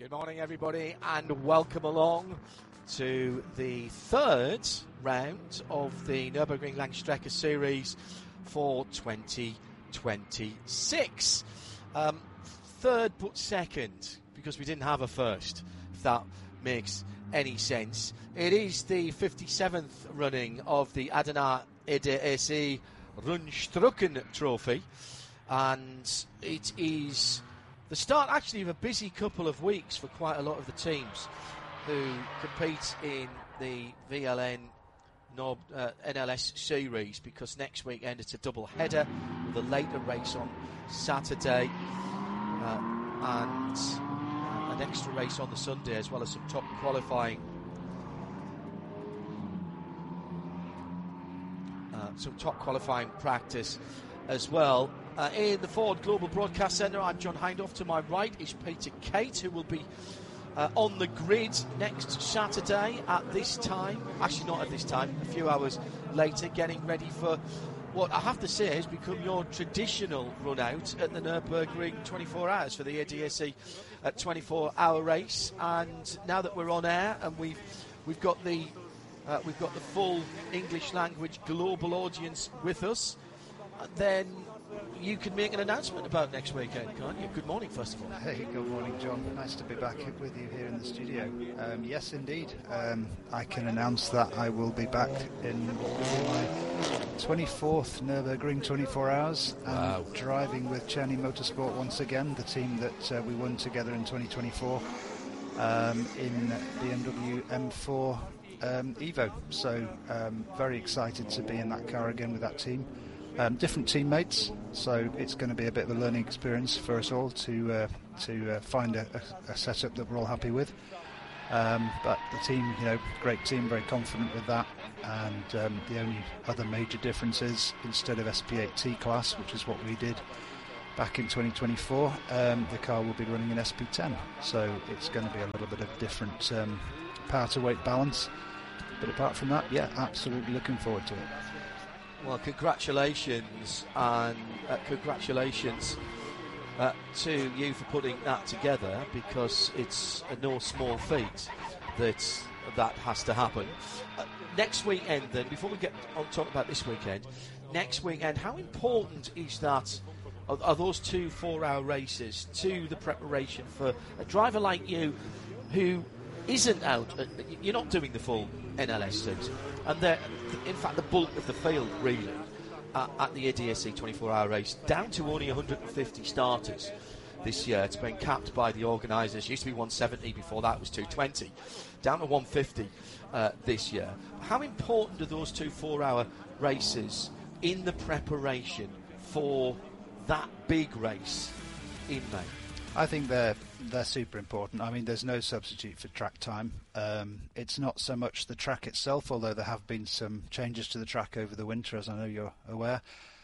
Good morning, everybody, and welcome along to the third round of the Nürburgring Langstrecke Series for 2026. Third but second, because we didn't have a first, if that makes any sense. It is the 57th running of the Adana EDSE Rundstrecken Trophy, and it is the start actually of a busy couple of weeks for quite a lot of the teams who compete in the VLN NLS series, because next weekend it's a double header with a later race on Saturday and an extra race on the Sunday, as well as some top qualifying practice as well. In the Ford Global Broadcast Centre, I'm John Hindhaugh. To my right is Peter Kate, who will be on the grid next Saturday at this time. Actually, not at this time, a few hours later, getting ready for what I have to say has become your traditional run out at the Nürburgring 24 hours for the ADSE 24-hour race. And now that we're on air and we've got the full English language global audience with us, then you can make an announcement about next weekend, can't you? Good morning, first of all. Hey, good morning, John. Nice to be back with you here in the studio. Yes, indeed. I can announce that I will be back in my 24th Nürburgring 24 hours. Wow. Driving with Czerny Motorsport once again, the team that we won together in 2024 in BMW M4 Evo. So very excited to be in that car again with that team. Different teammates, so it's going to be a bit of a learning experience for us all to find a setup that we're all happy with. But the team, great team, very confident with that. And the only other major difference is, instead of SP8T class, which is what we did back in 2024, the car will be running in SP10. So it's going to be a little bit of different power to weight balance. But apart from that, yeah, absolutely looking forward to it. Well, congratulations, and congratulations to you for putting that together, because it's no small feat that has to happen. Next weekend, then, before we get on talking about this weekend, next weekend, how important is that? Are those 2 4-hour races to the preparation for a driver like you, who isn't out? You're not doing the full NLS season, and in fact the bulk of the field really at the ADSE 24-hour race, down to only 150 starters this year. It's been capped by the organisers. Used to be 170, before that was 220, down to 150 this year. How important are those 2 4-hour races in the preparation for that big race in May? I think they're super important. I mean, there's no substitute for track time. It's not so much the track itself, although there have been some changes to the track over the winter, as I know you're aware.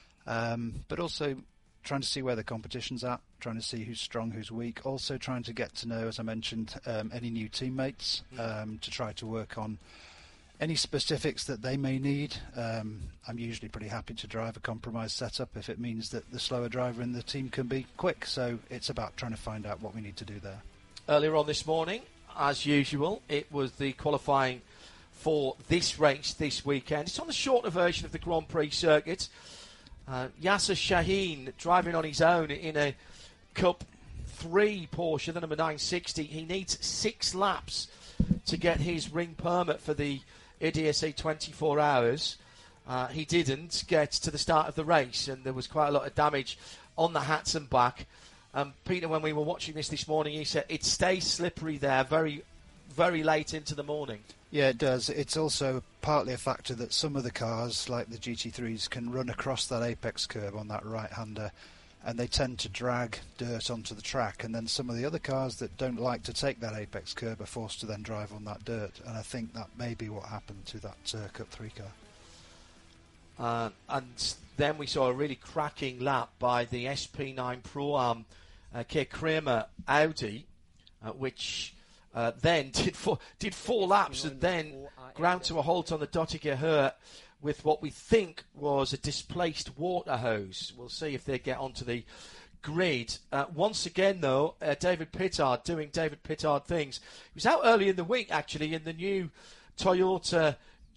But also trying to see where the competition's at, trying to see who's strong, who's weak. Also trying to get to know, as I mentioned, any new teammates, to try to work on any specifics that they may need. I'm usually pretty happy to drive a compromise setup if it means that the slower driver in the team can be quick. So it's about trying to find out what we need to do there. Earlier on this morning, as usual, it was the qualifying for this race this weekend. It's on the shorter version of the Grand Prix circuit. Yasser Shaheen driving on his own in a Cup 3 Porsche, the number 960. He needs 6 laps to get his ring permit for the ADSE 24 hours. He didn't get to the start of the race, and there was quite a lot of damage on the hats and back. Peter, when we were watching this morning, he said it stays slippery there very, very late into the morning. Yeah, it does. It's also partly a factor that some of the cars, like the GT3s, can run across that apex curve on that right-hander, and they tend to drag dirt onto the track, and then some of the other cars that don't like to take that apex curve are forced to then drive on that dirt, and I think that may be what happened to that Cup 3 car. And then we saw a really cracking lap by the SP9 Pro-Am K. Kramer Audi, which then did four laps and then ground to a halt on the Dottinger Höhe with what we think was a displaced water hose. We'll see if they get onto the grid. Once again, though, David Pittard doing David Pittard things. He was out early in the week, actually, in the new Toyota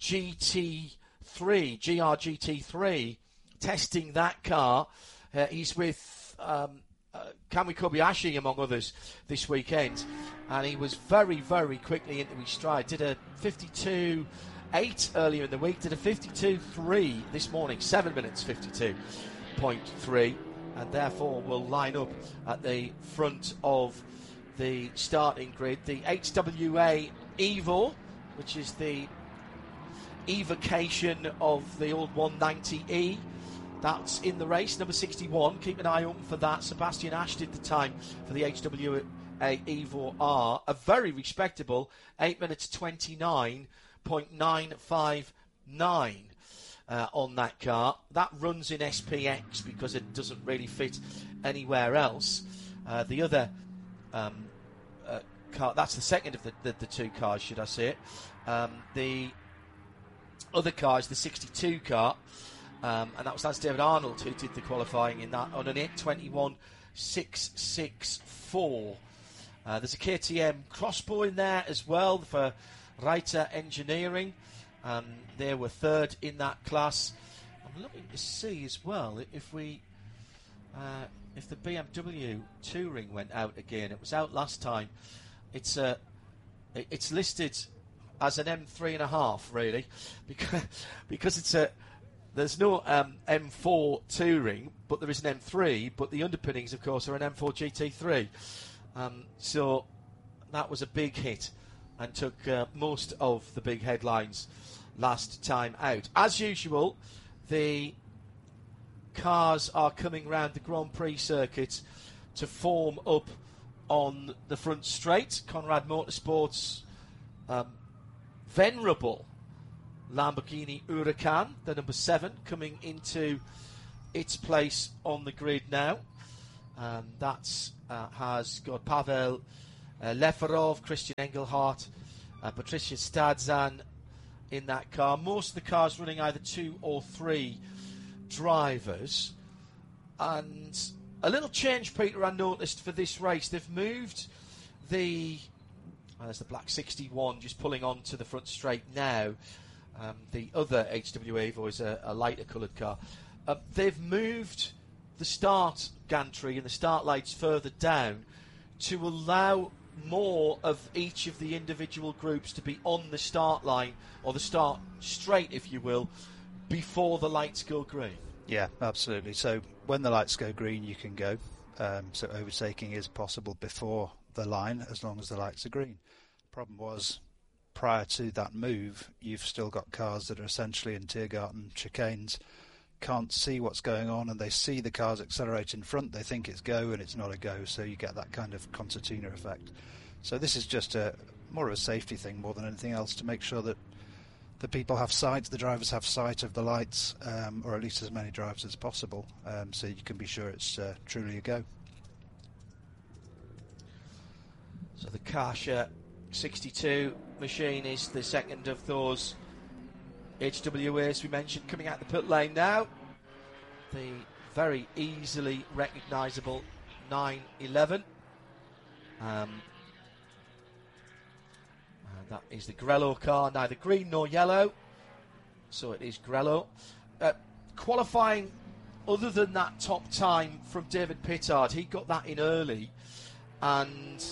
GR-GT3, testing that car. He's with Kamui Kobayashi, among others, this weekend. And he was very, very quickly into his stride. Did a 52.8 earlier in the week. Did a 52.3 this morning. 7 minutes 52.3. And therefore will line up at the front of the starting grid. The HWA Evo, which is the evocation of the old 190E. That's in the race, number 61. Keep an eye open for that. Sebastian Ash did the time for the HWA Evo R. A very respectable 8 minutes 29.959 on that car. That runs in SPX because it doesn't really fit anywhere else. The other car, that's the second of the two cars, should I say it. The other car is the 62 car, and that's David Arnold who did the qualifying in that on an 8:21.664. There's a KTM Crossbow in there as well for Reiter Engineering. They were third in that class. I'm looking to see as well if the BMW Touring went out again. It was out last time. It's listed as an M3.5 really, because there's no M4 Touring, but there is an M3. But the underpinnings, of course, are an M4 GT3. So that was a big hit and took most of the big headlines last time out. As usual, the cars are coming round the Grand Prix circuit to form up on the front straight. Conrad Motorsports' venerable Lamborghini Huracan, the number 7, coming into its place on the grid now. That's has got Pavel Lefarov, Christian Engelhardt, Patricia Stadzan in that car. Most of the cars running either 2 or 3 drivers. And a little change, Peter, I noticed for this race. They've moved there's the black 61 just pulling on to the front straight now. The other HWA Evo is a lighter coloured car. They've moved the start gantry and the start lights further down to allow more of each of the individual groups to be on the start line, or the start straight, if you will, before the lights go green. Yeah, absolutely. So when the lights go green, you can go. So overtaking is possible before the line, as long as the lights are green. Problem was, prior to that move, you've still got cars that are essentially in Tiergarten chicanes, can't see what's going on, and they see the cars accelerate in front, they think it's go, and it's not a go, so you get that kind of concertina effect. So this is just more of a safety thing more than anything else, to make sure that the people have sight, the drivers have sight of the lights, or at least as many drivers as possible, so you can be sure it's truly a go. So the Kasia 62 machine is the second of those HWAs we mentioned, coming out the pit lane now. The very easily recognisable 911. And that is the Grello car, neither green nor yellow. So it is Grello. Qualifying, other than that top time from David Pittard, he got that in early. And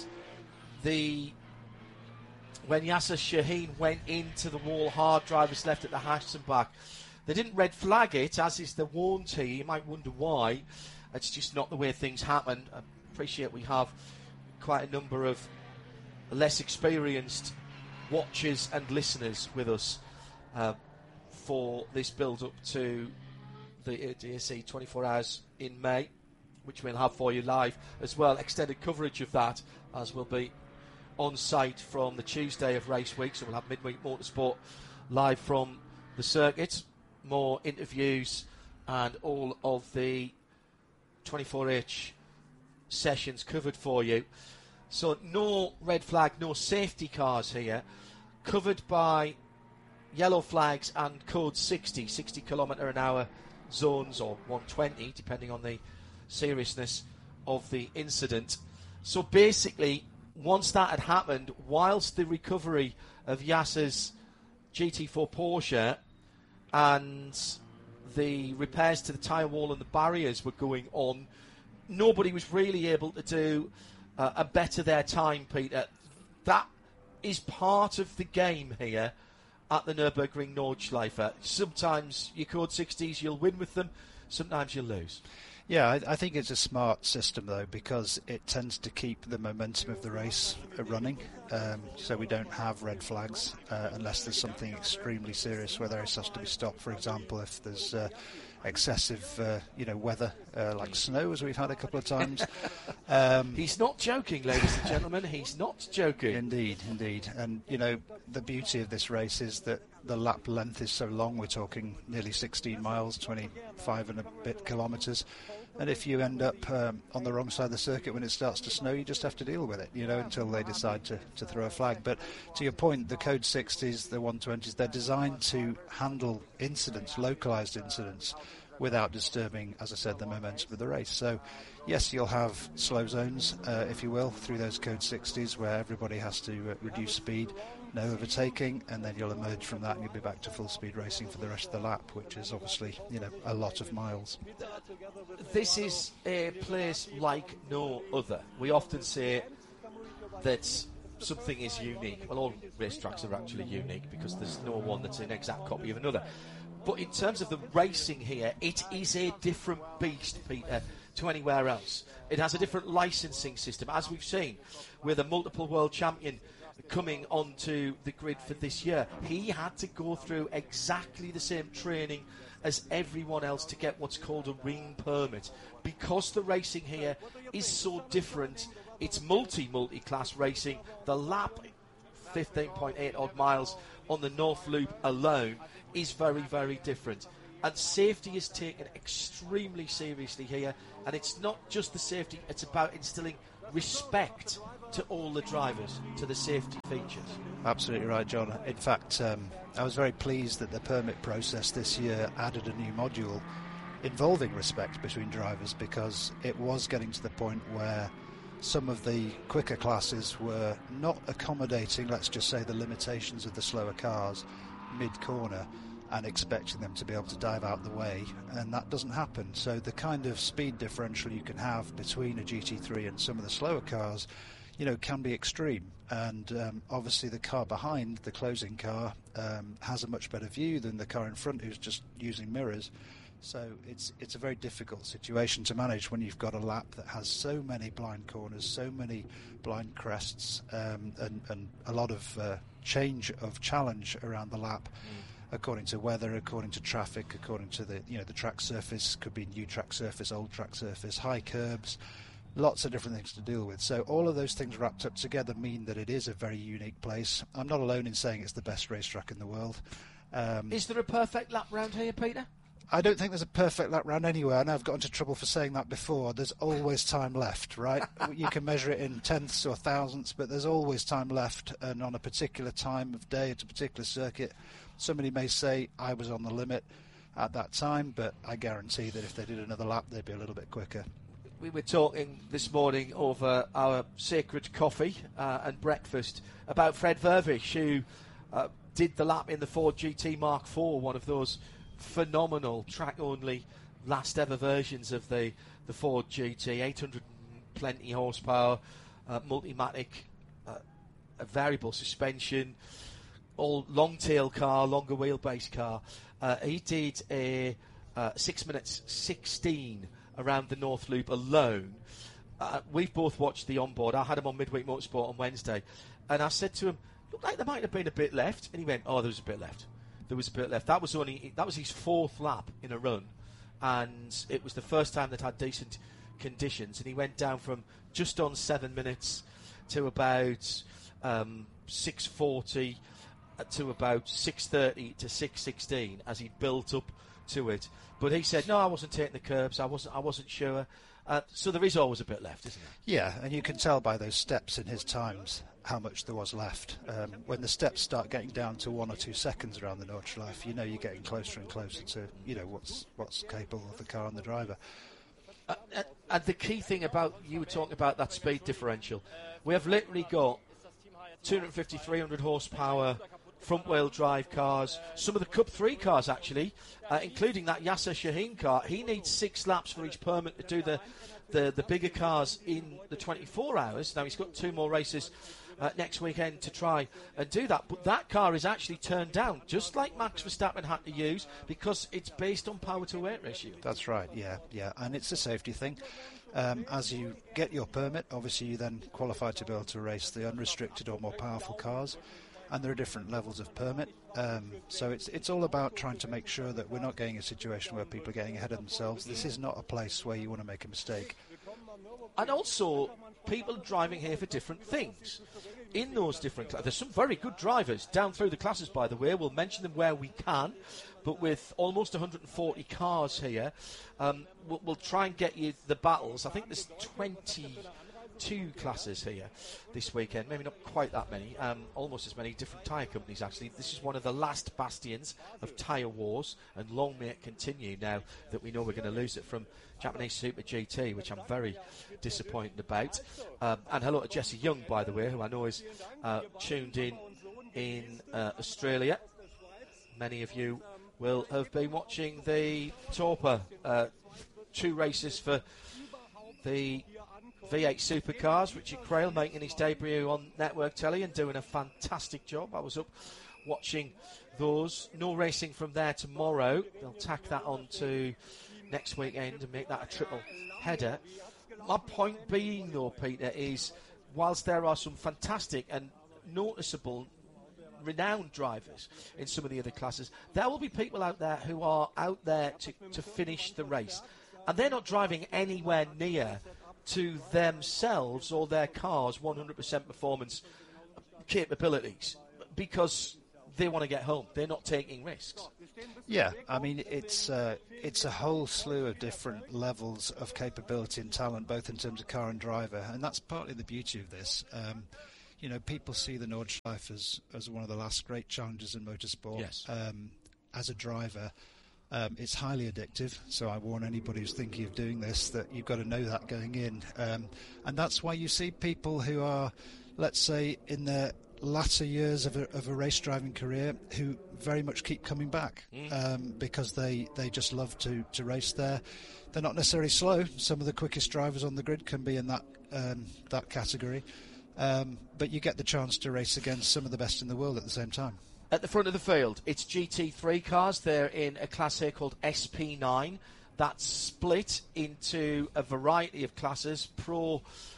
when Yasser Shaheen went into the wall hard, drivers left at the Hassenbach, they didn't red flag it, as is the warranty. You might wonder why. It's just not the way things happen. I appreciate we have quite a number of less experienced watchers and listeners with us for this build-up to the DSC 24 Hours in May, which we'll have for you live as well. Extended coverage of that, as will be on site from the Tuesday of race week, so we'll have midweek motorsport live from the circuit, more interviews and all of the 24H sessions covered for you. So no red flag, no safety cars here, covered by yellow flags and code 60 km/h zones, or 120 depending on the seriousness of the incident. So basically, once that had happened, whilst the recovery of Yasser's GT4 Porsche and the repairs to the tyre wall and the barriers were going on, nobody was really able to do a better their time, Peter. That is part of the game here at the Nürburgring Nordschleife. Sometimes your Code 60s, you'll win with them, sometimes you'll lose. Yeah, I think it's a smart system, though, because it tends to keep the momentum of the race running. So we don't have red flags unless there's something extremely serious where the race has to be stopped. For example, if there's excessive weather, like snow, as we've had a couple of times. He's not joking, ladies and gentlemen. He's not joking. Indeed. And, the beauty of this race is that the lap length is so long. We're talking nearly 16 miles, 25 and a bit kilometres. And if you end up on the wrong side of the circuit when it starts to snow, you just have to deal with it, until they decide to throw a flag. But to your point, the Code 60s, the 120s, they're designed to handle incidents, localised incidents, without disturbing, as I said, the momentum of the race. So, yes, you'll have slow zones, if you will, through those Code 60s where everybody has to reduce speed, no overtaking, and then you'll emerge from that and you'll be back to full speed racing for the rest of the lap, which is obviously, a lot of miles. This is a place like no other. We often say that something is unique. Well, all racetracks are actually unique because there's no one that's an exact copy of another. But in terms of the racing here, it is a different beast, Peter, to anywhere else. It has a different licensing system, as we've seen with a multiple world champion coming onto the grid for this year. He had to go through exactly the same training as everyone else to get what's called a ring permit. Because the racing here is so different, it's multi-class racing. The lap, 15.8 odd miles on the North Loop alone, is very, very different. And safety is taken extremely seriously here. And it's not just the safety, it's about instilling respect to all the drivers, to the safety features. Absolutely right, John. In fact, I was very pleased that the permit process this year added a new module involving respect between drivers, because it was getting to the point where some of the quicker classes were not accommodating, let's just say, the limitations of the slower cars mid-corner and expecting them to be able to dive out the way, and that doesn't happen. So the kind of speed differential you can have between a GT3 and some of the slower cars, can be extreme. And obviously the car behind, the closing car, has a much better view than the car in front who's just using mirrors. So it's a very difficult situation to manage when you've got a lap that has so many blind corners, so many blind crests, and a lot of change of challenge around the lap, according to weather, according to traffic, according to the track surface. Could be new track surface, old track surface, high curbs, lots of different things to deal with. So all of those things wrapped up together mean that it is a very unique place. I'm not alone in saying it's the best racetrack in the world. Is there a perfect lap round here, Peter? I don't think there's a perfect lap round anywhere. I know I've got into trouble for saying that before. There's always time left, right? You can measure it in tenths or thousandths, but there's always time left. And on a particular time of day at a particular circuit, somebody may say, I was on the limit at that time, but I guarantee that if they did another lap, they'd be a little bit quicker. We were talking this morning over our sacred coffee and breakfast about Fred Vervish, who did the lap in the Ford GT Mark IV, one of those phenomenal track-only last-ever versions of the Ford GT, 800 plenty horsepower, Multimatic, a variable suspension, all long-tail car, longer wheelbase car. He did a 6 minutes 16 around the North Loop alone. We've both watched the onboard. I had him on Midweek Motorsport on Wednesday, and I said to him, looked like there might have been a bit left, and he went, oh, there was a bit left. There was a bit left. That was his fourth lap in a run, and it was the first time they'd had decent conditions, and he went down from just on 7 minutes to about 6:40 to about 6:30 to 6:16 as he built up to it. But he said, no, I wasn't taking the curbs. I wasn't sure. So there is always a bit left, isn't there? Yeah, and you can tell by those steps in his times how much there was left. When the steps start getting down to 1 or 2 seconds around the Nordschleife, you're getting closer and closer to what's capable of the car and the driver. And the key thing about, you were talking about that speed differential, we have literally got 250, 300 horsepower front-wheel drive cars, some of the Cup 3 cars actually, including that Yasser Shaheen car. He needs 6 laps for each permit to do the bigger cars in the 24 hours. Now he's got 2 more races next weekend to try and do that, but that car is actually turned down, just like Max Verstappen had to use, because it's based on power to weight ratio. That's right, yeah, and it's a safety thing. As you get your permit, obviously you then qualify to be able to race the unrestricted or more powerful cars, and there are different levels of permit. So it's all about trying to make sure that we're not getting a situation where people are getting ahead of themselves. This is not a place where you want to make a mistake. And also, people driving here for different things. In those different classes, there's some very good drivers down through the classes, by the way. We'll mention them where we can, but with almost 140 cars here, we'll try and get you the battles. I think there's 22 classes here this weekend, maybe not quite that many, almost as many different tyre companies actually. This is one of the last bastions of tyre wars, and long may it continue now that we know we're going to lose it from Japanese Super GT, which I'm very disappointed about. And hello to Jesse Young, by the way, who I know is tuned in Australia. Many of you will have been watching the Torpa 2 races for the V8 Supercars. Richard Crail making his debut on Network Telly and doing a fantastic job. I was up watching those. No racing from there tomorrow. They'll tack that on to next weekend and make that a triple header. My point being, though, Peter, is whilst there are some fantastic and noticeable renowned drivers in some of the other classes, there will be people out there who are out there to finish the race, and they're not driving anywhere near to themselves or their cars 100% performance capabilities, because they want to get home. They're not taking risks. Yeah, I mean, it's a whole slew of different levels of capability and talent, both in terms of car and driver, and that's partly the beauty of this. You know, people see the Nordschleife as one of the last great challenges in motorsport. Yes. As a driver, it's highly addictive, so I warn anybody who's thinking of doing this that you've got to know that going in. And that's why you see people who are, let's say, in their latter years of a race driving career who very much keep coming back because they just love to race there. They're not necessarily slow. Some of the quickest drivers on the grid can be in that category. But you get the chance to race against some of the best in the world at the same time. At the front of the field, it's GT3 cars. They're in a class here called SP9. That's split into a variety of classes, Pro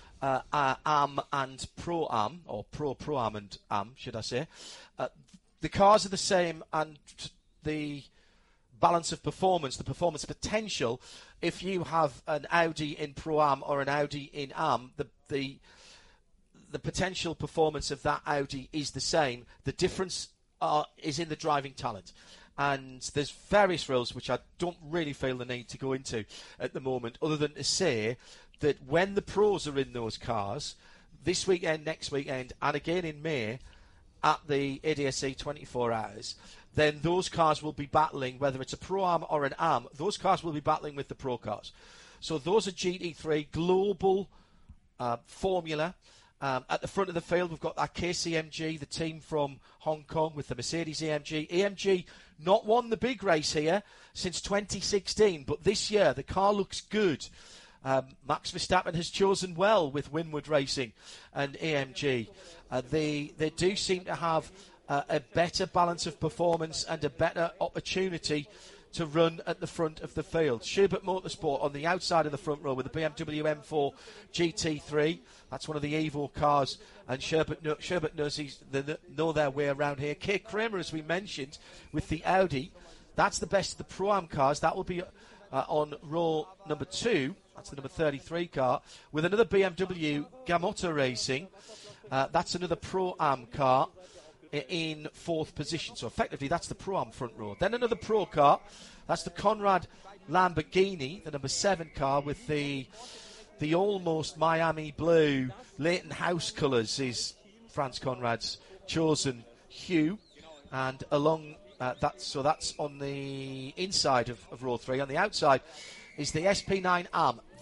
Am and Pro Am, or Pro Am and Am, should I say. The cars are the same, and the balance of performance, the performance potential, if you have an Audi in Pro Am or an Audi in Am, the potential performance of that Audi is the same. The difference is in the driving talent. And there's various rules which I don't really feel the need to go into at the moment, other than to say that when the pros are in those cars, this weekend, next weekend, and again in May, at the ADSC 24 hours, then those cars will be battling, whether it's a Pro-Am or an Am, those cars will be battling with the Pro cars. So those are GT3 global formula. At the front of the field, we've got that KCMG, the team from Hong Kong, with the Mercedes AMG. AMG not won the big race here since 2016, but this year the car looks good. Max Verstappen has chosen well with Winward Racing and AMG. They do seem to have a better balance of performance and a better opportunity to run at the front of the field. Sherbert Motorsport on the outside of the front row with the BMW M4 GT3. That's one of the Evo cars, and Sherbert knows they know their way around here. Kate Kramer, as we mentioned, with the Audi. That's the best of the Pro-Am cars. That will be on row number 2. That's the number 33 car. With another BMW Gamotta Racing. That's another Pro-Am car in 4th position. So effectively that's the Pro-Am front row. Then another Pro car, that's the Conrad Lamborghini, the number 7 car with the almost Miami blue Leighton House colours is Franz Conrad's chosen hue. And along that's on the inside of row 3. On the outside is the SP9 Am.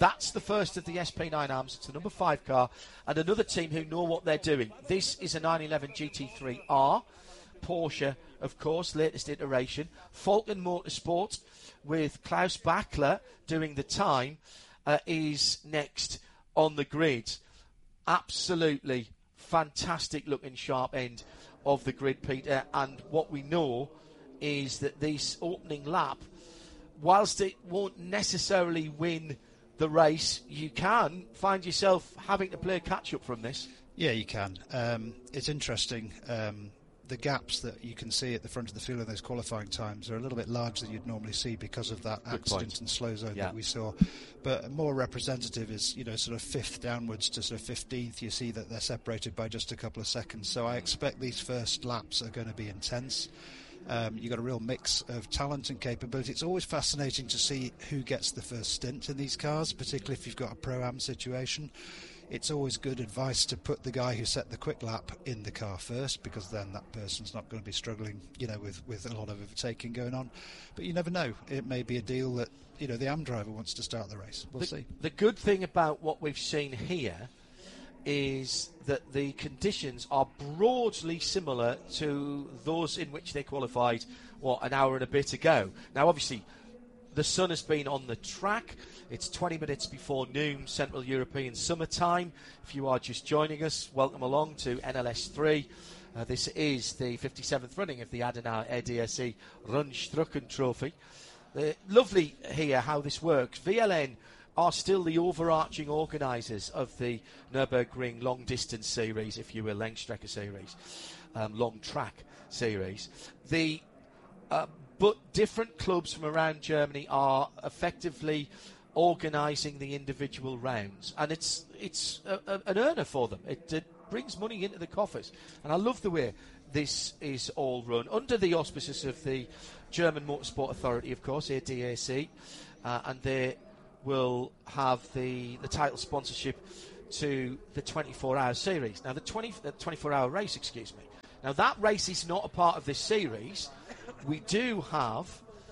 That's the first of the SP9 arms. It's the number 5 car, and another team who know what they're doing. This is a 911 GT3R. Porsche, of course, latest iteration. Falcon Motorsport with Klaus Bachler doing the time is next on the grid. Absolutely fantastic looking sharp end of the grid, Peter. And what we know is that this opening lap, whilst it won't necessarily win the race, you can find yourself having to play catch-up from this. Yeah, you can. It's interesting. The gaps that you can see at the front of the field in those qualifying times are a little bit larger than you'd normally see because of that accident and slow zone that we saw. But more representative is, sort of 5th downwards to sort of 15th. You see that they're separated by just a couple of seconds. So I expect these first laps are going to be intense. You've got a real mix of talent and capability. It's always fascinating to see who gets the first stint in these cars, particularly if you've got a Pro-Am situation. It's always good advice to put the guy who set the quick lap in the car first, because then that person's not going to be struggling, with a lot of overtaking going on. But you never know. It may be a deal that, the AM driver wants to start the race. We'll see. The good thing about what we've seen here is that the conditions are broadly similar to those in which they qualified, an hour and a bit ago. Now, obviously, the sun has been on the track. It's 20 minutes before noon, Central European summertime. If you are just joining us, welcome along to NLS3. This is the 57th running of the Adenauer EDSE Rundstrecke Trophy. Lovely here how this works. VLN are still the overarching organisers of the Nürburgring long distance series, if you will, Langstrecke series, long track series. But different clubs from around Germany are effectively organising the individual rounds, and it's an earner for them. It brings money into the coffers, and I love the way this is all run under the auspices of the German Motorsport Authority, of course, ADAC, and they will have the title sponsorship to the 24-hour series. Now, the 24-hour race, excuse me. Now, that race is not a part of this series. We do have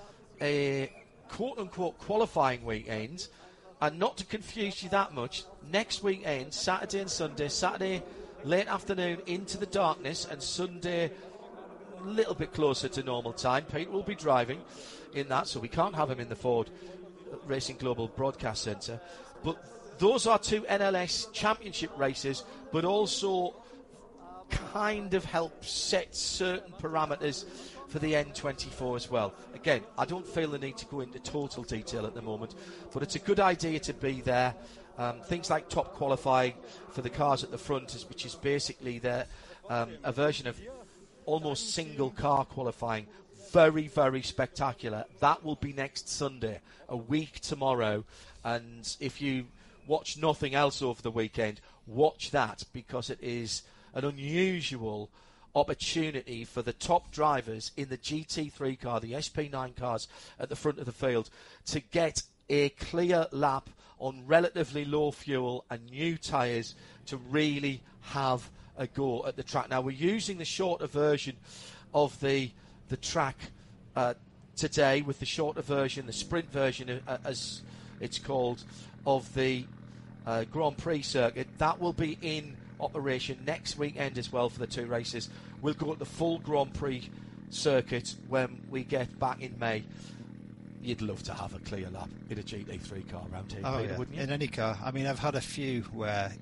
a quote-unquote qualifying weekend, and not to confuse you that much, next weekend, Saturday and Sunday, Saturday late afternoon into the darkness, and Sunday a little bit closer to normal time. Peter will be driving in that, so we can't have him in the Ford Racing Global Broadcast Centre. But those are 2 NLS Championship races, but also kind of help set certain parameters for the N24 as well. Again, I don't feel the need to go into total detail at the moment, but it's a good idea to be there. Things like top qualifying for the cars at the front, which is basically a version of almost single car qualifying. Very, very spectacular. That will be next Sunday, a week tomorrow. And if you watch nothing else over the weekend, watch that, because it is an unusual opportunity for the top drivers in the GT3 car, the SP9 cars at the front of the field, to get a clear lap on relatively low fuel and new tyres to really have a go at the track. Now, we're using the shorter version of the track today, with the shorter version, the sprint version, as it's called, of the Grand Prix circuit. That will be in operation next weekend as well for the 2 races. We'll go at the full Grand Prix circuit when we get back in May. You'd love to have a clear lap in a GT3 car around here, Peter, wouldn't you? In any car. I mean, I've had a few where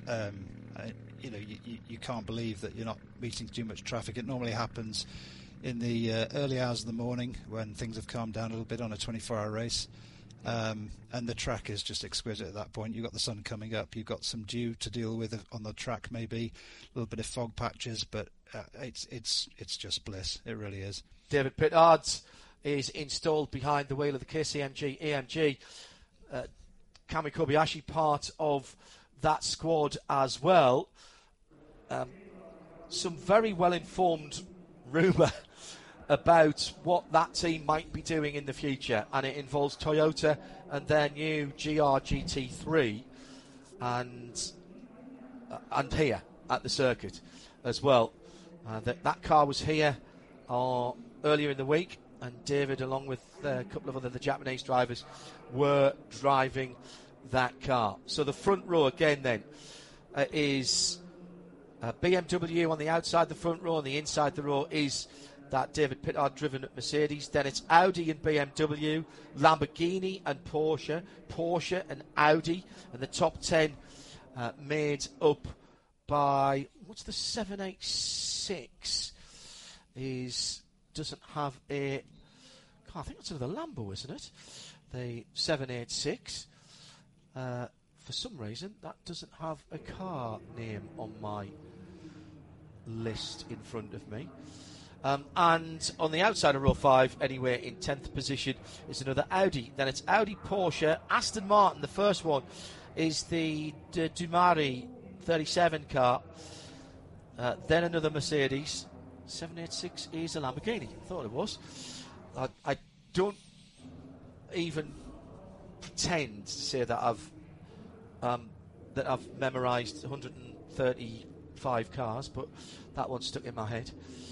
you can't believe that you're not meeting too much traffic. It normally happens in the early hours of the morning when things have calmed down a little bit on a 24-hour race. And the track is just exquisite at that point. You've got the sun coming up, you've got some dew to deal with on the track, maybe a little bit of fog patches, but it's just bliss. It really is. David Pittards is installed behind the wheel of the KCMG AMG. Kami Kobayashi part of that squad as well. Some very well-informed rumour about what that team might be doing in the future, and it involves Toyota and their new GR GT3 and here at the circuit as well. That car was here earlier in the week, and David, along with a couple of the Japanese drivers, were driving that car. So the front row again then is BMW on the outside the front row, and the inside the row is that David Pittard driven at Mercedes. Then it's Audi and BMW, Lamborghini and Porsche, Porsche and Audi, and the top 10 made up by, what's the 786 doesn't have a, I think it's another Lambo, isn't it? The 786. For some reason, that doesn't have a car name on my list in front of me. And on the outside of row 5, anyway, in 10th position, is another Audi. Then it's Audi, Porsche, Aston Martin. The first one is the Dumari 37 car. Then another Mercedes. 786 is a Lamborghini. I thought it was. I don't even pretend to say that I've memorised 135 cars, but that one stuck in my head.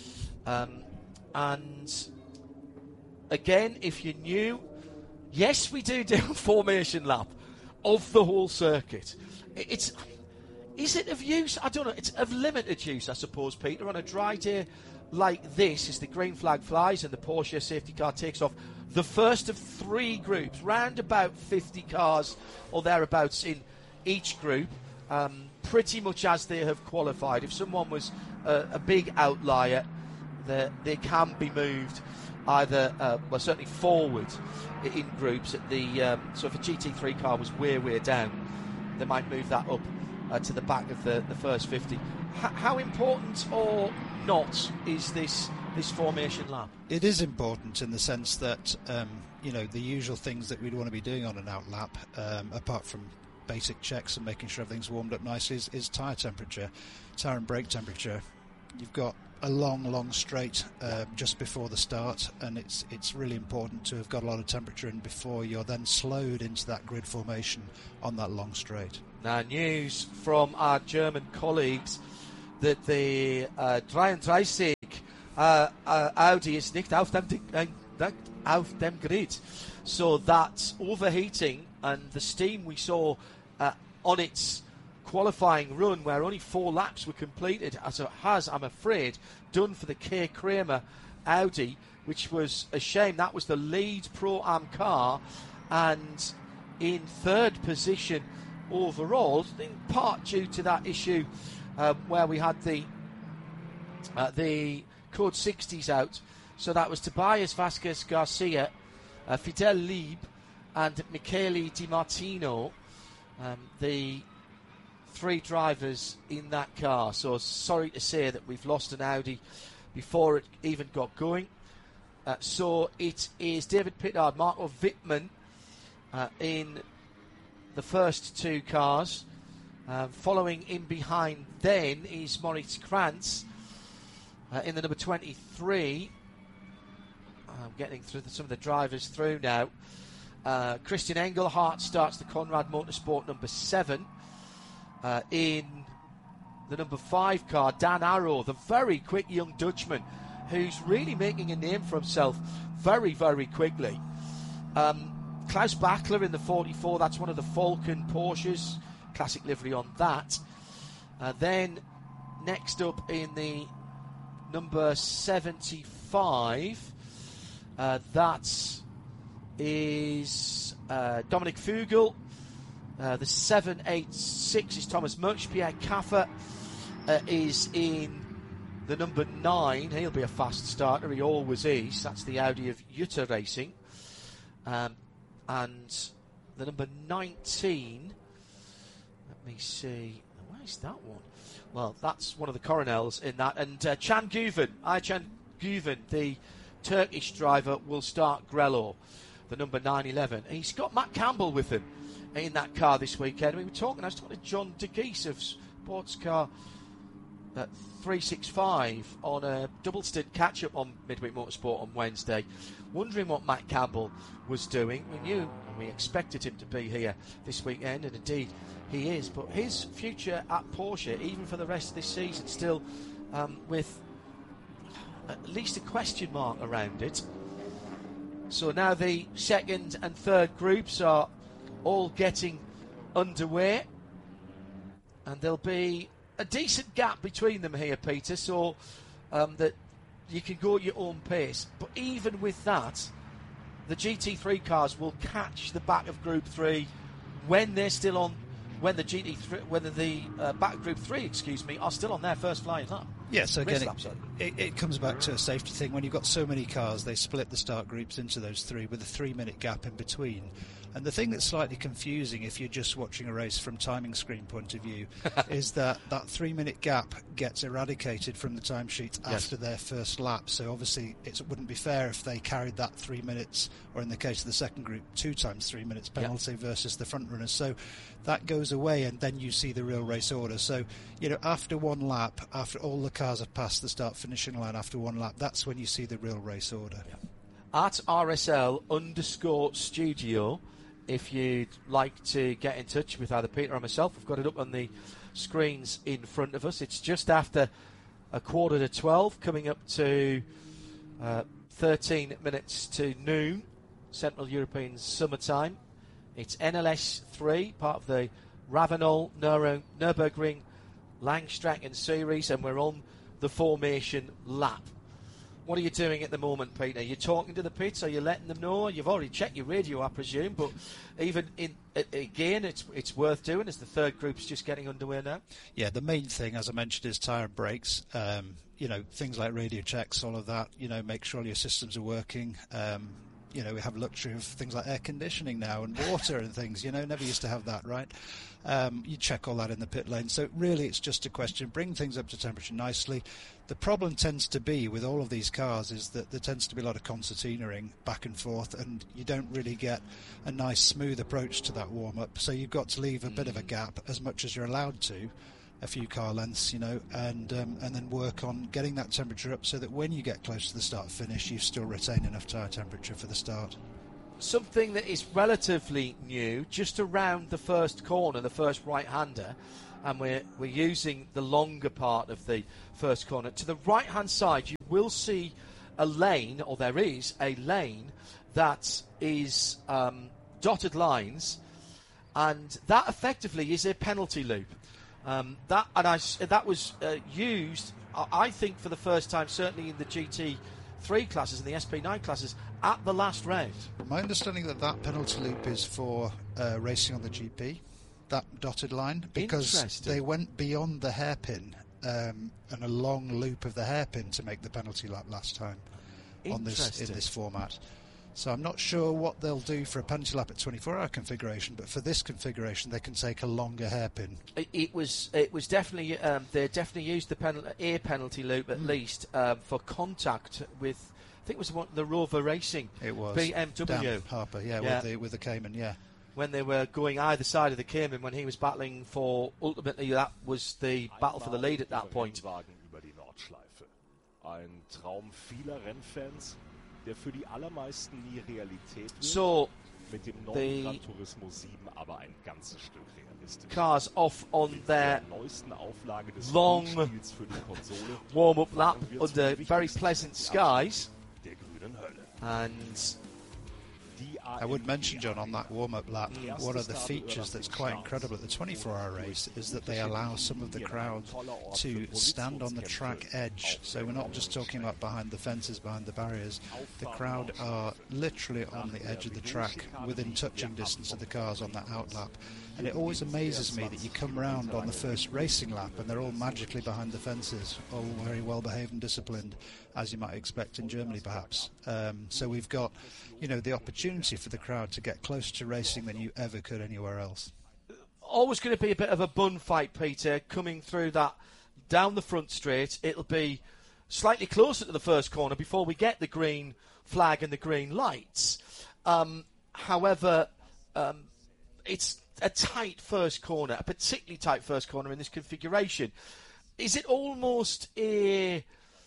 And again, if you're new, yes, we do a formation lap of the whole circuit. Is it of use? I don't know. It's of limited use, I suppose, Peter. On a dry day like this, as the green flag flies and the Porsche safety car takes off, the first of 3 groups, round about 50 cars or thereabouts in each group, pretty much as they have qualified. If someone was a big outlier, they can be moved either, certainly forward in groups. At the so if a GT3 car was way down, they might move that up to the back of the first 50. How important or not is this formation lap? It is important in the sense that the usual things that we'd want to be doing on an out lap, apart from basic checks and making sure everything's warmed up nicely, is tyre temperature, tyre and brake temperature. You've got a long straight just before the start, and it's really important to have got a lot of temperature in before you're then slowed into that grid formation on that long straight. Now, news from our German colleagues that the 33 Audi is nicht auf dem Grid, so that overheating and the steam we saw on its qualifying run, where only 4 laps were completed, as it has, I'm afraid, done for the K. Kramer Audi, which was a shame. That was the lead Pro-Am car, and in 3rd position overall, in part due to that issue where we had the code 60s out. So that was Tobias Vasquez Garcia, Fidel Lieb and Michele Di Martino, the 3 drivers in that car. So sorry to say that we've lost an Audi before it even got going. So it is David Pittard, Marco Wittmann in the first 2 cars. Following in behind then is Moritz Krantz in the number 23. I'm getting through some of the drivers through now. Christian Engelhardt starts the Conrad Motorsport number 7. In the number 5 car, Dan Arrow, the very quick young Dutchman who's really making a name for himself very quickly. Klaus Bachler in the 44, that's one of the Falcon Porsches, classic livery on that. Then next up in the number 75, that is Dominic Fugel. The 786 is Thomas Mutch. Pierre Caffer is in the number 9. He'll be a fast starter. He always is. That's the Audi of Jutta Racing. And the number 19, let me see, where's that one? Well, that's one of the Coronels in that. And Can Guven, the Turkish driver, will start Grello, the number 911. He's got Matt Campbell with him in that car this weekend. I was talking to John DeGeese of Sports Car 365 on a double stint catch-up on Midweek Motorsport on Wednesday, wondering what Matt Campbell was doing. We knew and we expected him to be here this weekend, and indeed he is, but his future at Porsche, even for the rest of this season, still with at least a question mark around it. So now the second and third groups are all getting underway, and there'll be a decent gap between them here, Peter, so that you can go at your own pace. But even with that, the GT3 cars will catch the back of Group 3 when they're still on, when the back of Group 3, are still on their first flying lap. Yeah, so again, it comes back to a safety thing. When you've got so many cars, they split the start groups into those three with a 3-minute gap in between. And the thing that's slightly confusing if you're just watching a race from timing screen point of view is that 3-minute gap gets eradicated from the timesheet after their first lap. So obviously it wouldn't be fair if they carried that 3 minutes, or in the case of the second group, 2 times 3 minutes penalty versus the front runners. So that goes away, and then you see the real race order. So, after one lap, after all the cars have passed the start-finishing line after one lap, that's when you see the real race order. Yeah. At RSL_studio, if you'd like to get in touch with either Peter or myself, we've got it up on the screens in front of us. It's just after 11:45, coming up to 13 minutes to noon, Central European summertime. It's NLS 3, part of the Ravenel Nürburgring Langstrecken series, and we're on the formation lap. What are you doing at the moment, Peter? Are you talking to the pits? Are you letting them know? You've already checked your radio, I presume, but even again, it's worth doing as the third group's just getting underway now. Yeah, the main thing, as I mentioned, is tyre and brakes. Things like radio checks, all of that. Make sure your systems are working. We have luxury of things like air conditioning now and water and things. Never used to have that, right? You check all that in the pit lane. So really, it's just a question, bring things up to temperature nicely. The problem tends to be with all of these cars is that there tends to be a lot of concertinaing back and forth, and you don't really get a nice smooth approach to that warm-up. So you've got to leave a bit of a gap, as much as you're allowed to, a few car lengths, and then work on getting that temperature up so that when you get close to the start-finish, you still retain enough tyre temperature for the start. Something that is relatively new, just around the first corner, the first right-hander, and we're using the longer part of the first corner. To the right-hand side, you will see a lane, or there is a lane, that is dotted lines, and that effectively is a penalty loop. That was used, I think, for the first time, certainly in the GT3 classes and the SP9 classes, at the last round. My understanding that penalty loop is for racing on the GP, that dotted line, because they went beyond the hairpin and a long loop of the hairpin to make the penalty lap last time in this format. So I'm not sure what they'll do for a penalty lap at 24-hour configuration, but for this configuration, they can take a longer hairpin. It was definitely they definitely used the air penalty loop at least for contact with, I think it was the Rover Racing. It was BMW. Dan Harper, with the Cayman, yeah. When they were going either side of the Cayman, when he was battling for, ultimately that was the battle for the lead at that point. Ein Traum vieler Rennfans, der für die allermeisten nie Realität wird. So, mit dem neuen Gran Turismo 7 aber ein ganzes Stück realistisch. Cars off on their long warm-up lap under very pleasant skies. And I would mention, John, on that warm-up lap, one of the features that's quite incredible at the 24-hour race is that they allow some of the crowd to stand on the track edge. So we're not just talking about behind the fences, behind the barriers. The crowd are literally on the edge of the track, within touching distance of the cars on that outlap. And it always amazes me that you come round on the first racing lap and they're all magically behind the fences, all very well behaved and disciplined, as you might expect in Germany perhaps. So we've got, the opportunity for the crowd to get closer to racing than you ever could anywhere else. Always going to be a bit of a bun fight, Peter, coming through that down the front straight. It'll be slightly closer to the first corner before we get the green flag and the green lights. However, it's a tight first corner, a particularly tight first corner in this configuration. Is it almost a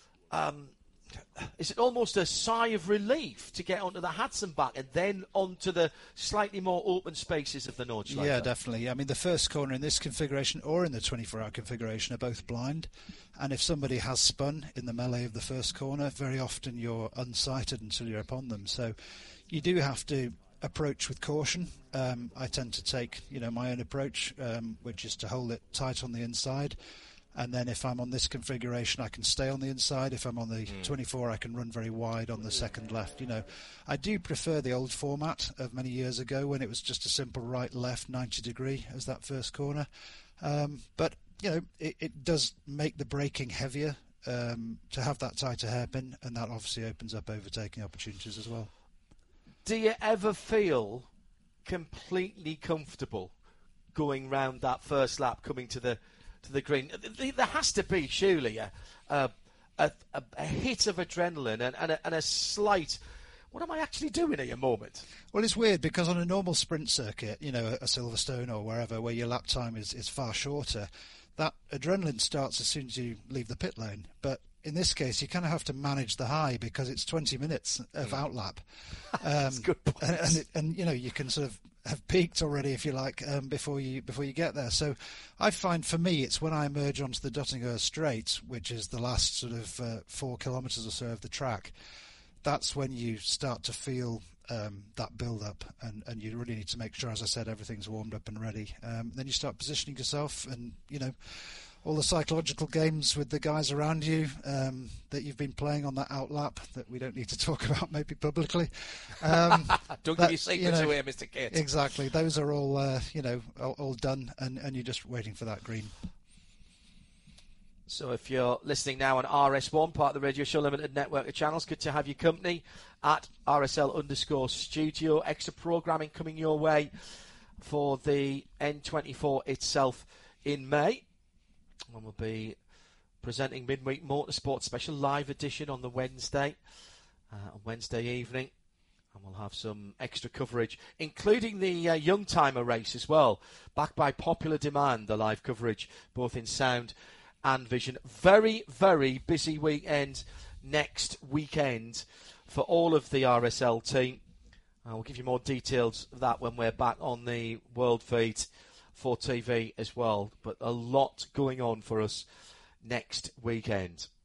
sigh of relief to get onto the Hatzenbach and then onto the slightly more open spaces of the Nordschleife? Yeah, definitely. I mean, the first corner in this configuration or in the 24-hour configuration are both blind. And if somebody has spun in the melee of the first corner, very often you're unsighted until you're upon them. So you do have to approach with caution. I tend to take, my own approach, which is to hold it tight on the inside. And then if I'm on this configuration, I can stay on the inside. If I'm on the 24, I can run very wide on the second left. I do prefer the old format of many years ago when it was just a simple right-left 90 degree as that first corner. But, it does make the braking heavier to have that tighter hairpin, and that obviously opens up overtaking opportunities as well. Do you ever feel completely comfortable going round that first lap, coming to the green? There has to be, surely, a hit of adrenaline and a slight, what am I actually doing here moment? Well, it's weird because on a normal sprint circuit, a Silverstone or wherever, where your lap time is far shorter, that adrenaline starts as soon as you leave the pit lane. But in this case, you kind of have to manage the high because it's 20 minutes of outlap. That's a good point. And you can sort of have peaked already, if you like, before you get there. So I find for me, it's when I emerge onto the Döttinger Straight, which is the last sort of 4 kilometres or so of the track, that's when you start to feel that build-up, and you really need to make sure, as I said, everything's warmed up and ready. Then you start positioning yourself, and, all the psychological games with the guys around you that you've been playing on that outlap that we don't need to talk about maybe publicly. Don't give your secrets away, Mr. Kate. Exactly. Those are all, all done, and you're just waiting for that green. So if you're listening now on RS1, part of the Radio Show Limited network of channels, good to have your company at RSL_studio. Extra programming coming your way for the N24 itself in May. And we'll be presenting Midweek Motorsport Special Live Edition on the Wednesday evening. And we'll have some extra coverage, including the Young Timer race as well. Backed by popular demand, the live coverage, both in sound and vision. Very, very busy weekend next weekend for all of the RSL team. We'll give you more details of that when we're back on the World Feed for TV as well. But a lot going on for us next weekend.